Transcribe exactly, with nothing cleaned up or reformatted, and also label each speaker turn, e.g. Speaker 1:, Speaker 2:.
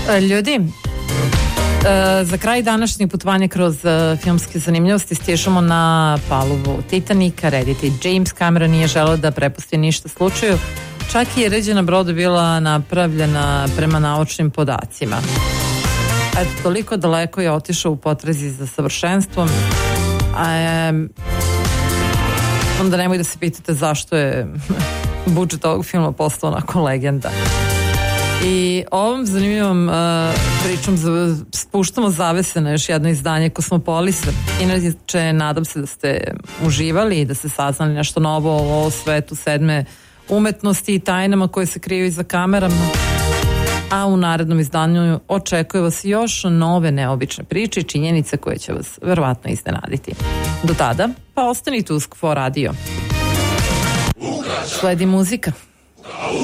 Speaker 1: Ljudi, e, za kraj današnjeg putovanja kroz e, filmske zanimljivosti stješamo na palubu Titanika. Reditelj James Cameron nije želeo da prepusti ništa slučaju, čak i je ređa na brodu bila napravljena prema naučnim podacima. Eto, toliko daleko je otišao u potrazi za savršenstvom. A, e, onda nemoj da se pitate zašto je budžet ovog filma postao onako legenda. I ovom zanimljivom uh, pričom za, spuštamo zavese na još jedno izdanje Kosmopolisa. Inače, nadam se da ste uživali i da ste saznali nešto novo o svetu sedme umetnosti i tajnama koje se kriju iza kamerama. A u narednom izdanju očekuje vas još nove neobične priče i činjenice koje će vas verovatno iznenaditi. Do tada, pa ostanite uz Kvo radio. Sledi muzika.